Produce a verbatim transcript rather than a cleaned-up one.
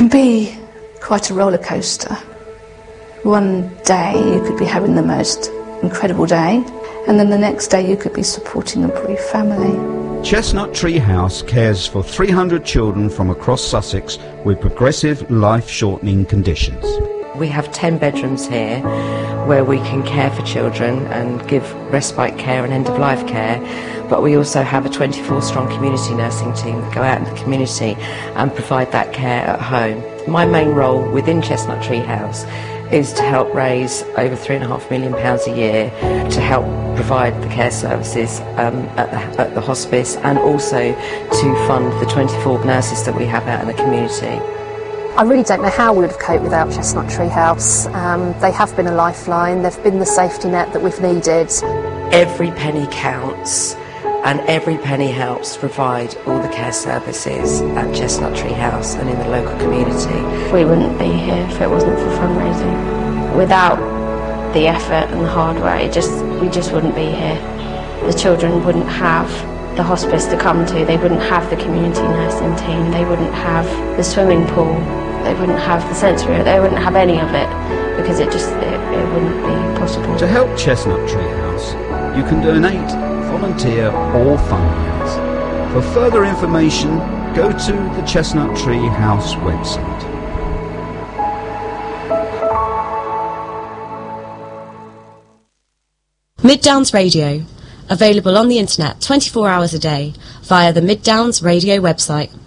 can be quite a roller coaster. One day you could be having the most incredible day, and then the next day you could be supporting a bereaved family. Chestnut Tree House cares for three hundred children from across Sussex with progressive life-shortening conditions. We have ten bedrooms here where we can care for children and give respite care and end-of-life care, but we also have a twenty-four strong community nursing team that go out in the community and provide that care at home. My main role within Chestnut Tree House is to help raise over three and a half million pounds a year to help provide the care services um, at, the, at the hospice, and also to fund the twenty-four nurses that we have out in the community. I really don't know how we would have coped without Chestnut Tree House. Um, they have been a lifeline, they've been the safety net that we've needed. Every penny counts, and every penny helps to provide all the care services at Chestnut Tree House and in the local community. We wouldn't be here if it wasn't for fundraising. Without the effort and the hard work, it just, we just wouldn't be here. The children wouldn't have the hospice to come to, they wouldn't have the community nursing team, they wouldn't have the swimming pool, they wouldn't have the sensory, they wouldn't have any of it, because it just, it, it wouldn't be possible. To help Chestnut Tree House, you can donate, volunteer or fundraise. For further information, go to the Chestnut Tree House website. Mid Downs Radio, available on the internet twenty-four hours a day via the Mid Downs Radio website.